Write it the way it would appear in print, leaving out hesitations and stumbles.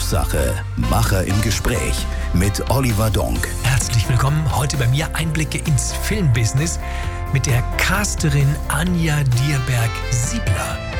Chefsache, Macher im Gespräch mit Oliver Donk. Herzlich willkommen. Heute bei mir Einblicke ins Filmbusiness mit der Casterin Anja Dierberg-Siebler.